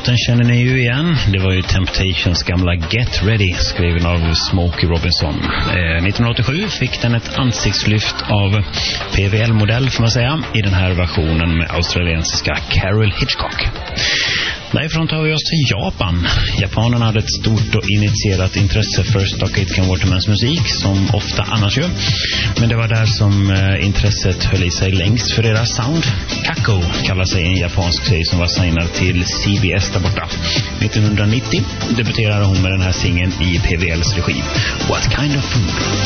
låten känner ni ju igen. Det var ju Temptations gamla Get Ready, skriven av Smokey Robinson. 1987 fick den ett ansiktslyft av PVL-modell, får man säga, i den här versionen med australiensiska Carol Hitchcock. Därifrån tar vi oss till Japan. Japanerna hade ett stort och initierat intresse för Stockade Watermans musik, som ofta annars ju. Men det var där som intresset höll i sig längst för deras sound. Kako kallar sig en japansk tjej som var signad till CBS där borta. 1990 debuterade hon med den här singeln i PVLs regi. What Kind of Food?